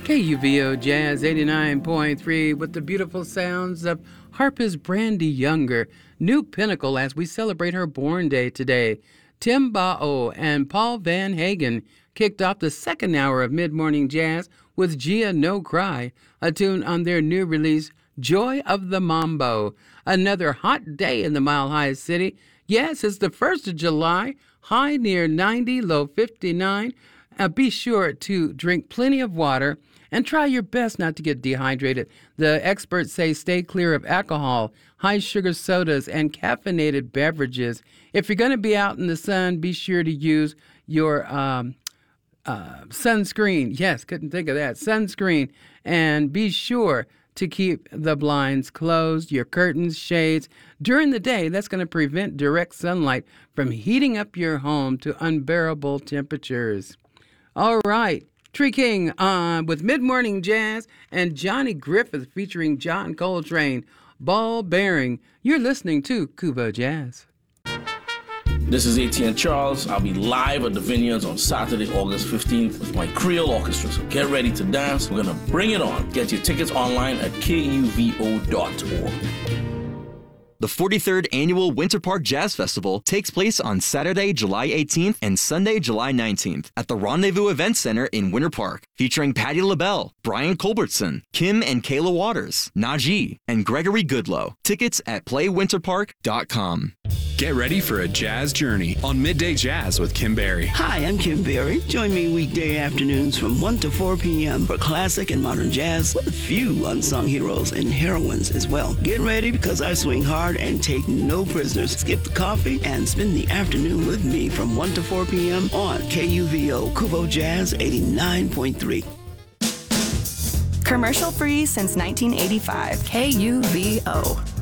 KUVO Jazz 89.3 with the beautiful sounds of Harper's Brandy Younger, New Pinnacle, as we celebrate her born day today. Tim Bao and Paul Van Hagen kicked off the second hour of Mid-Morning Jazz with Gia No Cry, a tune on their new release, Joy of the Mambo. Another hot day in the Mile High City. Yes, it's the 1st of July, high near 90, low 59. Be sure to drink plenty of water and try your best not to get dehydrated. The experts say stay clear of alcohol, high sugar sodas, and caffeinated beverages. If you're going to be out in the sun, be sure to use your sunscreen. Yes, couldn't think of that. Sunscreen. And be sure to keep the blinds closed, your curtains, shades. During the day, that's going to prevent direct sunlight from heating up your home to unbearable temperatures. All right. Tree King with Mid-Morning Jazz and Johnny Griffith featuring John Coltrane, Ball Bearing. You're listening to KUVO Jazz. This is ATN Charles. I'll be live at the Vineyards on Saturday, August 15th with my Creole Orchestra. So get ready to dance. We're going to bring it on. Get your tickets online at kuvo.org. The 43rd Annual Winter Park Jazz Festival takes place on Saturday, July 18th and Sunday, July 19th at the Rendezvous Event Center in Winter Park, featuring Patti LaBelle, Brian Culbertson, Kim and Kayla Waters, Najee, and Gregory Goodlow. Tickets at playwinterpark.com. Get ready for a jazz journey on Midday Jazz with Kim Berry. Hi, I'm Kim Berry. Join me weekday afternoons from 1 to 4 p.m. for classic and modern jazz with a few unsung heroes and heroines as well. Get ready because I swing hard and take no prisoners. Skip the coffee and spend the afternoon with me from 1 to 4 p.m. on KUVO KUVO Jazz 89.3. Commercial free since 1985. KUVO.